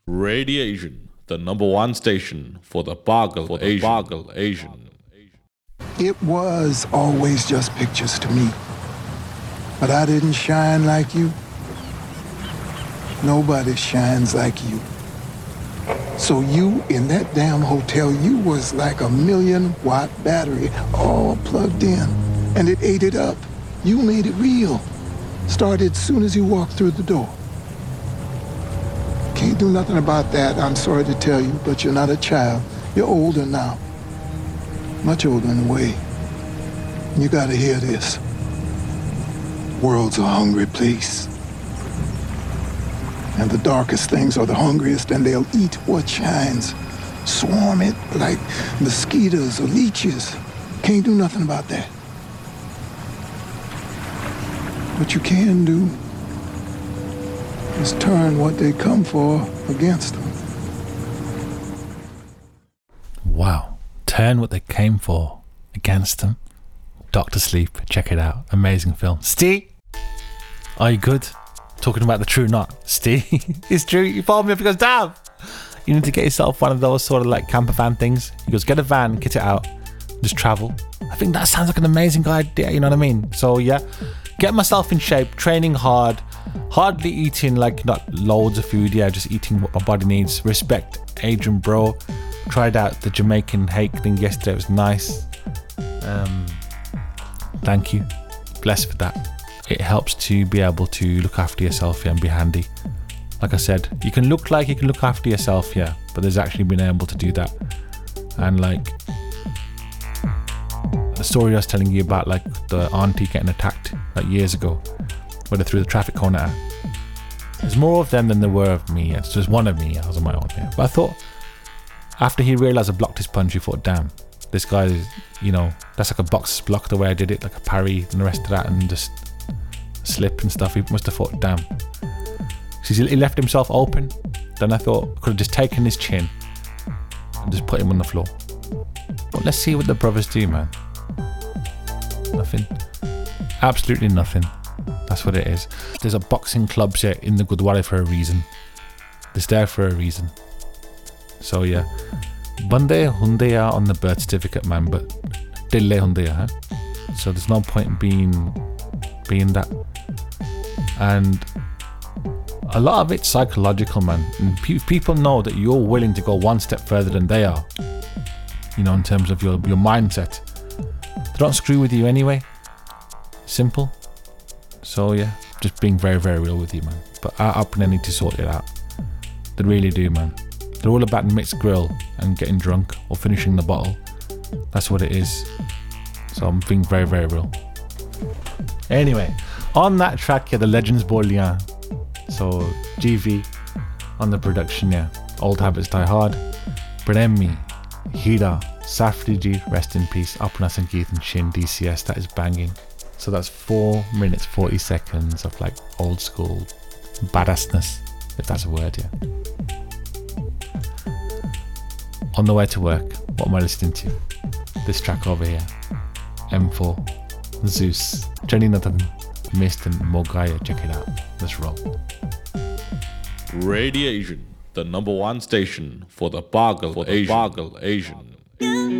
Radiation, the number one station for the Boggle Asian. It was always just pictures to me. But I didn't shine like you. Nobody shines like you. So you, in that damn hotel, you was like a 1,000,000-watt battery all plugged in. And it ate it up. You made it real. Started soon as you walked through the door. Can't do nothing about that, I'm sorry to tell you, but you're not a child. You're older now. Much older in a way. You gotta hear this. World's a hungry place. And the darkest things are the hungriest, and they'll eat what shines. Swarm it like mosquitoes or leeches. Can't do nothing about that. What you can do is turn what they come for against them. Wow. Turn what they came for against them. Dr. Sleep. Check it out. Amazing film. Steve, are you good? Talking about the true knot. Steve, it's true. You followed me up. He goes, damn. You need to get yourself one of those sort of like camper van things. He goes, get a van, kit it out, just travel. I think that sounds like an amazing idea. You know what I mean? So yeah, get myself in shape, training hard, hardly eating like not loads of food. Yeah, just eating what my body needs. Respect Adrian Bro. Tried out the Jamaican hake thing yesterday. It was nice. Thank you. Blessed for that. It helps to be able to look after yourself, yeah, and be handy. Like I said, you can look like you can look after yourself, yeah, but there's actually been able to do that. And like the story I was telling you about, like the auntie getting attacked like years ago, where they threw the traffic cone at her. There's more of them than there were of me. It's just one of me. I was on my own, yeah. But I thought, after he realised I blocked his punch, he thought, damn, this guy is, you know, that's like a box block the way I did it, like a parry and the rest of that, and just slip and stuff. He must have thought, damn. So he left himself open. Then I thought I could have just taken his chin and just put him on the floor. But let's see what the brothers do, man. Nothing. Absolutely nothing. That's what it is. There's a boxing club here in the Gurdwara for a reason. It's there for a reason. So yeah. Bande hunde ya on the birth certificate, man, but dille hunde ya, huh? So there's no point being that. And a lot of it's psychological, man. And people know that you're willing to go one step further than they are, you know, in terms of your mindset. They don't screw with you anyway. Simple. So yeah, just being very, very real with you, man. But up and they need to sort it out. They really do, man. They're all about mixed grill and getting drunk or finishing the bottle. That's what it is. So I'm being very, very real. Anyway, on that track, yeah, the Legends Bolian. So GV on the production, yeah. Old Habits Die Hard. Bremi, Hira, Safriji, rest in peace. Apna Sangeet and Shin DCS, that is banging. So that's 4 minutes 40 seconds of like old school badassness, if that's a word, yeah. On the way to work, what am I listening to? This track over here. M4, Zeus, Jenny Nathan, Mist and Mogaya. Check it out. Let's roll. Radiation, the number one station for the Boggle Asian.